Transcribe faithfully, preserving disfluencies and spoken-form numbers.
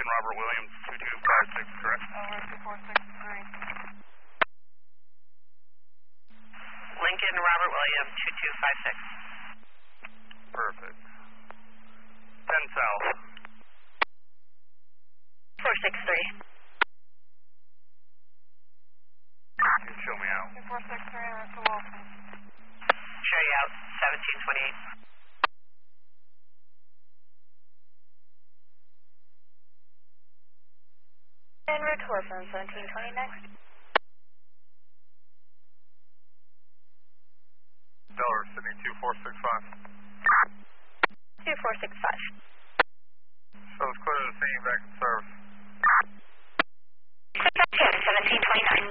Lincoln Robert Williams, two two five six, correct? Over two four six three. Lincoln Robert Williams, two two five six. Perfect. ten south. four six three. You can show me out. two four six three, and to Wilson. Show you out, seventeen twenty-eight. En route tour from seventeen twenty next. Delaware, Sydney two four six five. two four six five. So it's clear to the scene, back in service. seventeen twenty-nine.